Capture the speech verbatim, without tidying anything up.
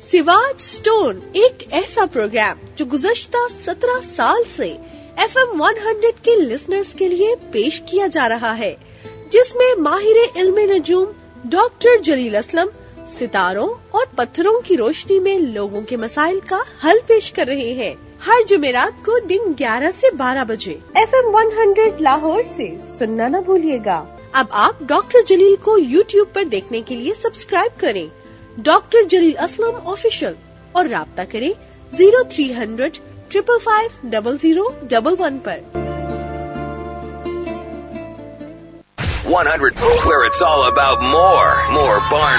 Siwach stone एक ऐसा programme जो गुज़श्ता सत्रह साल से एफ एम सौ के लिसनर्स के लिए पेश किया जा रहा है, जिसमें माहिर इल्मे नजूम डॉक्टर जलील असलम सितारों और पत्थरों की रोशनी में लोगों के मसाइल का हल पेश कर रहे हैं। हर जुमेरात को दिन ग्यारह से बारह बजे एफ एम सौ लाहौर से सुनना न भूलिएगा। अब आप डॉक्टर जलील को यूट्यूब पर देखने के लिए सब्सक्राइब करें, डॉक्टर जलील असलम ऑफिशियल, और राब्ता करें zero three hundred triple five double zero double one पर। one hundred, where it's all about more, more Barn